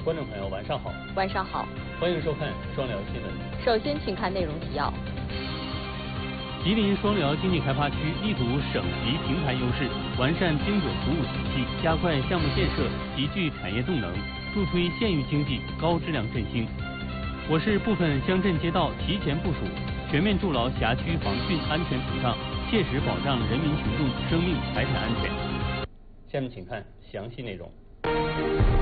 观众朋友，晚上好。 晚上好， 欢迎收看双聊新闻。 首先，请看内容提要。 吉林双辽经济开发区力图省级平台优势，完善精准服务体系，加快项目建设，集聚产业动能，助推县域经济高质量振兴。我市部分乡镇街道提前部署，全面筑牢辖区防汛安全屏障，切实保障人民群众生命财产安全。下面请看详细内容。